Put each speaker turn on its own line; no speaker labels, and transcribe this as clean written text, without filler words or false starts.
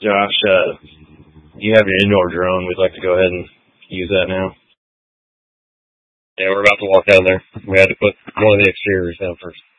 Josh, you have your indoor drone. We'd like to go ahead and use that now. Yeah, we're about to walk down there. We had to put one of the exteriors down first.